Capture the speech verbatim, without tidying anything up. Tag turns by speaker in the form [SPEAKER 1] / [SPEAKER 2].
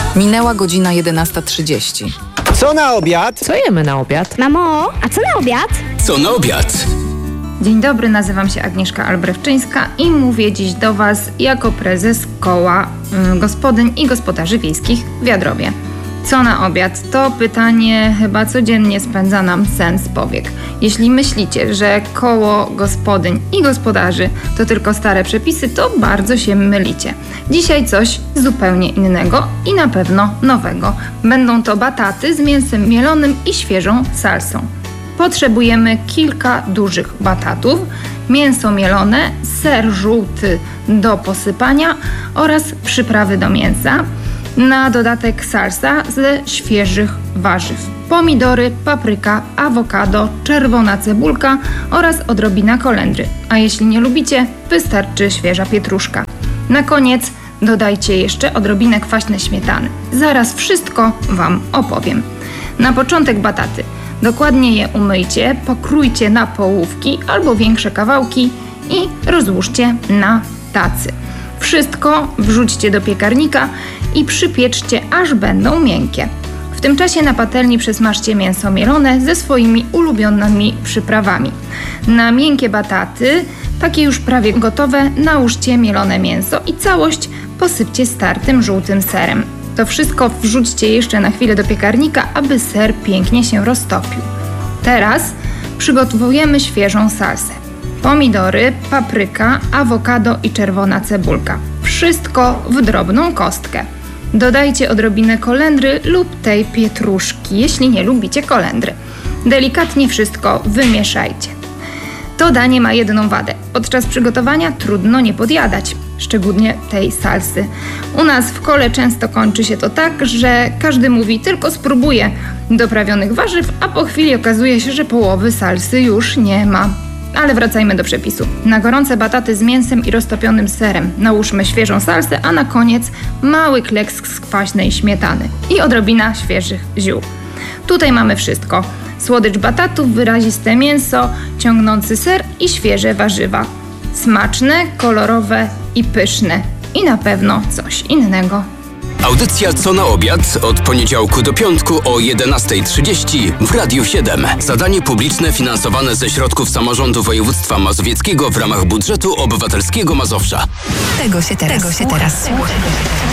[SPEAKER 1] Minęła godzina jedenasta trzydzieści.
[SPEAKER 2] Co na obiad?
[SPEAKER 3] Co jemy na obiad?
[SPEAKER 4] Mamo, a co na obiad?
[SPEAKER 5] Co na obiad?
[SPEAKER 6] Dzień dobry, nazywam się Agnieszka Albrechczyńska i mówię dziś do Was jako prezes Koła y, Gospodyń i Gospodarzy Wiejskich w Jadrowie. Co na obiad? To pytanie chyba codziennie spędza nam sen z powiek. Jeśli myślicie, że Koło Gospodyń i Gospodarzy to tylko stare przepisy, to bardzo się mylicie. Dzisiaj coś zupełnie innego i na pewno nowego. Będą to bataty z mięsem mielonym i świeżą salsą. Potrzebujemy kilka dużych batatów, mięso mielone, ser żółty do posypania oraz przyprawy do mięsa. Na dodatek salsa ze świeżych warzyw. Pomidory, papryka, awokado, czerwona cebulka oraz odrobina kolendry. A jeśli nie lubicie, wystarczy świeża pietruszka. Na koniec dodajcie jeszcze odrobinę kwaśnej śmietany. Zaraz wszystko Wam opowiem. Na początek bataty. Dokładnie je umyjcie, pokrójcie na połówki albo większe kawałki i rozłóżcie na tacy. Wszystko wrzućcie do piekarnika i przypieczcie, aż będą miękkie. W tym czasie na patelni przesmażcie mięso mielone ze swoimi ulubionymi przyprawami. Na miękkie bataty, takie już prawie gotowe, nałóżcie mielone mięso i całość posypcie startym żółtym serem. To wszystko wrzućcie jeszcze na chwilę do piekarnika, aby ser pięknie się roztopił. Teraz przygotowujemy świeżą salsę. Pomidory, papryka, awokado i czerwona cebulka. Wszystko w drobną kostkę. Dodajcie odrobinę kolendry lub tej pietruszki, jeśli nie lubicie kolendry. Delikatnie wszystko wymieszajcie. To danie ma jedną wadę. Podczas przygotowania trudno nie podjadać, szczególnie tej salsy. U nas w kole często kończy się to tak, że każdy mówi tylko spróbuję doprawionych warzyw, a po chwili okazuje się, że połowy salsy już nie ma. Ale wracajmy do przepisu. Na gorące bataty z mięsem i roztopionym serem nałóżmy świeżą salsę, a na koniec mały kleks z kwaśnej śmietany i odrobina świeżych ziół. Tutaj mamy wszystko. Słodycz batatów, wyraziste mięso, ciągnący ser i świeże warzywa. Smaczne, kolorowe i pyszne. I na pewno coś innego.
[SPEAKER 5] Audycja Co na obiad od poniedziałku do piątku o jedenasta trzydzieści w Radiu siedem. Zadanie publiczne finansowane ze środków samorządu województwa mazowieckiego w ramach budżetu obywatelskiego Mazowsza.
[SPEAKER 7] Tego się teraz, Tego się teraz słucha.